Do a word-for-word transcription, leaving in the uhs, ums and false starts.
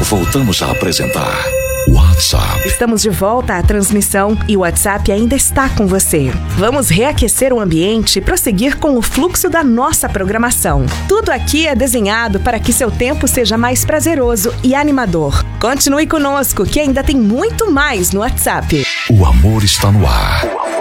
Voltamos a apresentar WhatsApp. Estamos de volta à transmissão e o WhatsApp ainda está com você. Vamos reaquecer o ambiente e prosseguir com o fluxo da nossa programação. Tudo aqui é desenhado para que seu tempo seja mais prazeroso e animador. Continue conosco, que ainda tem muito mais no WhatsApp. O amor está no ar.